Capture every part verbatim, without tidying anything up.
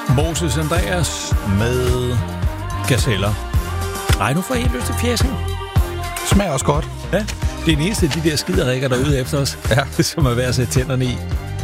Moses Andreas med gazeller. Ej, nu får jeg helt lyst til fjæsing. Smager også godt. Ja, det er den eneste af de der skiderikker, der er ude efter os. Ja. Som er værd at sætte tænderne i.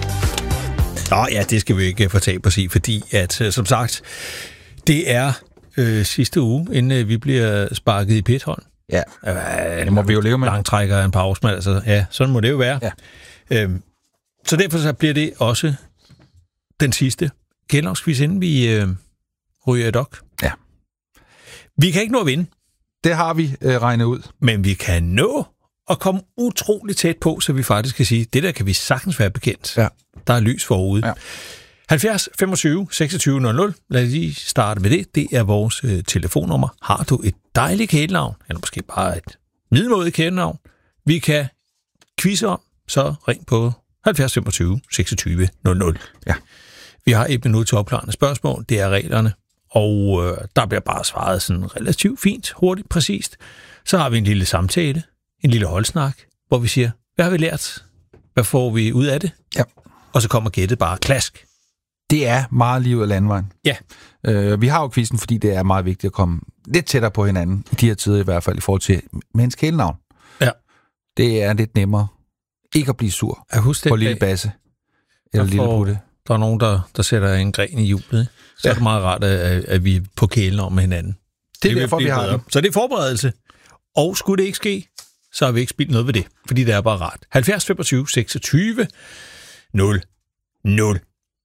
Nå ja, det skal vi ikke fortage på sig, fordi at, som sagt, det er øh, sidste uge, inden øh, vi bliver sparket i pithold. Ja, øh, det må vi jo leve med. Langtrækker en pause, men altså, ja, sådan må det jo være. Ja. Øhm, så derfor så bliver det også den sidste kældavnsquiz, inden vi øh, ryger et ok. Ja. Vi kan ikke nå at vinde. Det har vi øh, regnet ud. Men vi kan nå at komme utroligt tæt på, så vi faktisk kan sige, det der kan vi sagtens være bekendt. Ja. Der er lys forude. Ja. halvfjerds femogtyve seksogtyve nul nul. Lad os lige starte med det. Det er vores øh, telefonnummer. Har du et dejligt kælenavn, eller måske bare et middelmådigt kælenavn, vi kan quizze om, så ring på halvfjerds femogtyve seksogtyve nul nul. Ja. Vi har et minut til opklarende spørgsmål. Det er reglerne. Og øh, der bliver bare svaret sådan relativt fint, hurtigt, præcist. Så har vi en lille samtale, en lille holdsnak, hvor vi siger, hvad har vi lært? Hvad får vi ud af det? Ja. Og så kommer gættet bare klask. Det er meget lige ud af landvejen. Ja. Øh, vi har jo quizzen, fordi det er meget vigtigt at komme lidt tættere på hinanden, i de her tider i hvert fald, i forhold til menneske kælenavn. Ja. Det er lidt nemmere ikke at blive sur Jeg husker på lille basse eller lille putte. Der er nogen, der, der sætter en gren i hjulet. Så ja. Er det meget rart, at, at vi er på kælenavn med hinanden. Det er det derfor, vi har det. Så det er forberedelse. Og skulle det ikke ske, så har vi ikke spildt noget ved det, fordi det er bare rart. halvfjerds femogtyve seksogtyve nul nul.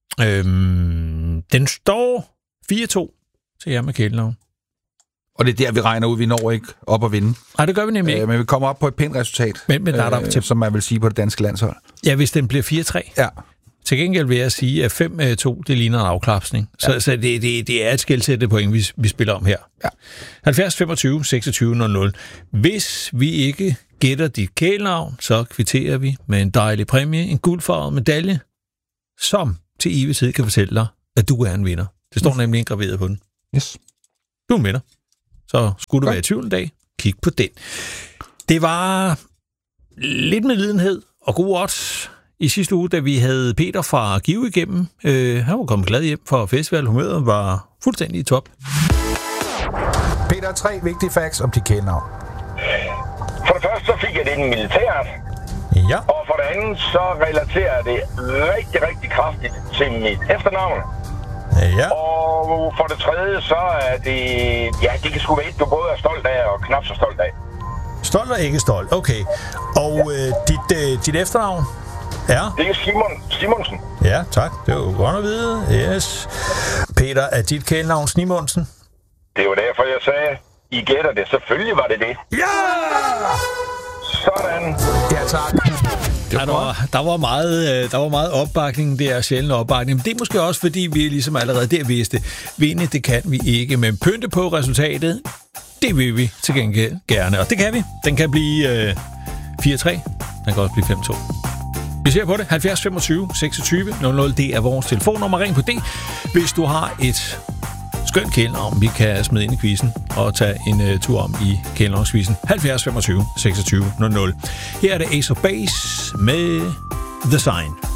Øhm, den står fire to til jer med kælenavn. Og det er der, vi regner ud. Vi når ikke op at vinde. Nej, det gør vi nemlig ikke. Øh, men vi kommer op på et pænt resultat, men, men der er øh, til... som man vil sige på det danske landshold. Ja, hvis den bliver fire tre. Ja. Til gengæld vil jeg sige, at fem to, det ligner en afklapsning. Ja. Så, så det, det, det er et skelsætte point, vi, vi spiller om her. Ja. halvfjerds femogtyve seksogtyve nul nul. Hvis vi ikke gætter dit kælenavn, så kvitterer vi med en dejlig præmie, en guldfarvet medalje, som til evig tid kan fortælle dig, at du er en vinder. Det står nemlig indgraveret på den. Yes. Du er en vinder. Så skulle du Godt. være i tvivl en dag, kig på den. Det var lidt med lidenhed og god odds i sidste uge, da vi havde Peter fra Give igennem. Øh, han var kommet glad hjem for festival. Humøret var fuldstændig i top. Peter, tre vigtige facts om dit kælenavn. For det første så fik jeg det i militæret. Ja. Og for det andet så relaterer jeg det rigtig, rigtig kraftigt til mit efternavn. Ja. Og for det tredje så er det... Ja, det kan sgu være et, du både er stolt af og knap så stolt af. Stolt og ikke stolt, okay. Og øh, dit, øh, dit efternavn? Ja. Det er Simon Simonsen. Ja, tak. Det var jo godt at vide. Yes. Peter, er dit kælenavn Snimonsen? Det var derfor, jeg sagde, I gætter det. Selvfølgelig var det det. Ja! Sådan. Ja, tak. Ja, der, var, der, var meget, der var meget opbakning, det er sjældent opbakning. Men det er måske også, fordi vi ligesom allerede der vidste, vinde, det kan vi ikke. Men pynte på resultatet, det vil vi til gengæld gerne. Og det kan vi. Den kan blive øh, fire tre. Den kan også blive fem to. Vi ser på det. halvfjerds femogtyve seksogtyve nul nul. Det er vores telefonnummer. Ring på det, hvis du har et skønt kælenavn, vi kan smide ind i quizzen og tage en uh, tur om i kælenavnsquizzen. halvfjerds femogtyve seksogtyve nul nul. Her er det Ace of Base med The Sign.